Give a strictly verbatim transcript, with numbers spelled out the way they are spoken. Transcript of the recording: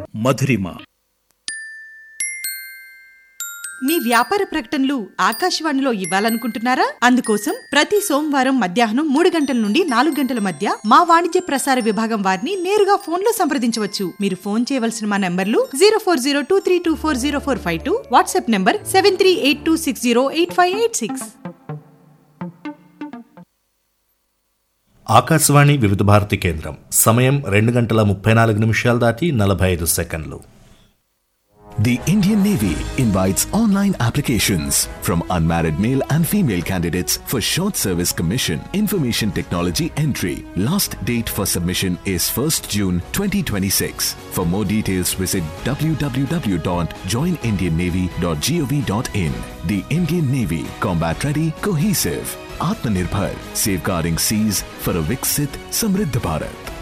మధురిమ. మీ వ్యాపార ప్రకటనలు ఆకాశవాణిలో ఇవ్వాలనుకుంటున్నారా? అందుకోసం ప్రతి సోమవారం మధ్యాహ్నం మూడు గంటల నుండి నాలుగు గంటల మధ్య మా వాణిజ్య ప్రసార విభాగం వారిని నేరుగా ఫోన్ లో సంప్రదించవచ్చు. మీరు ఫోన్ చేయవలసిన మా నంబర్లు zero four zero two three two four zero four five two, WhatsApp number seven three eight two six zero eight five eight six. Akashvani వివిధ భారతి కేంద్రం. సమయం రెండు గంటల ముప్పై నాలుగు నిమిషాలు దాటి నలభై ఐదు సెకండ్లు. The Indian Navy invites online applications from unmarried male and female candidates for Short Service Commission Information Technology Entry. Last date for submission is first June twenty twenty-six. For more details visit w w w dot join indian navy dot gov dot in. The Indian Navy, combat ready, cohesive, Atmanirbhar, safeguarding seas for a Viksit Samriddh Bharat.